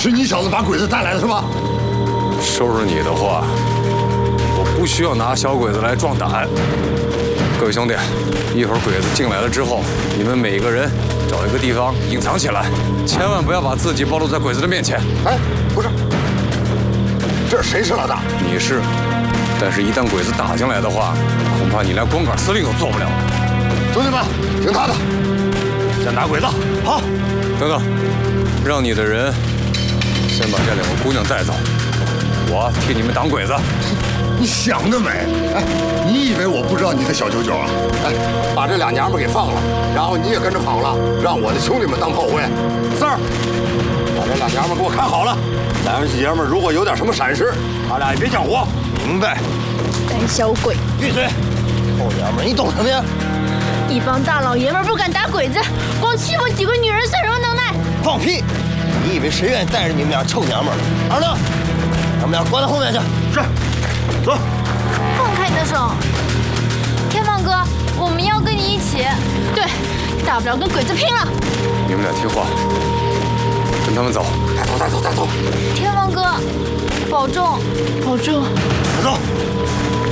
是你小子把鬼子带来的是吧？ 收拾你的话，我不需要拿小鬼子来壮胆。各位兄弟，一会儿鬼子进来了之后，你们每个人找一个地方隐藏起来，千万不要把自己暴露在鬼子的面前。 哎，不是，这谁是老大？ 你是，但是一旦鬼子打进来的话，恐怕你连光杆司令都做不了。 兄弟们，听他的，先打鬼子。好， 等等，让你的人先把这2个姑娘带走，我替你们挡鬼子。 你想得美！哎，你以为我不知道你的小九九啊？哎，把这俩娘们给放了，然后你也跟着跑了，让我的兄弟们当炮灰。四儿，把这俩娘们给我看好了，咱们爷们如果有点什么闪失，他俩也别想活。 明白。 胆小鬼， 闭嘴！臭娘们，你懂什么呀？ 一帮大老爷们不敢打鬼子，光欺负几个女人算什么能耐？ 放屁！你以为谁愿意带着你们俩臭娘们？二乐，咱们俩关到后面去。是。走， 放开你的手，天放哥，我们要跟你一起。对，大不了跟鬼子拼了。 你们俩听话，跟他们走。 带走。 天放哥，保重，保重。 走。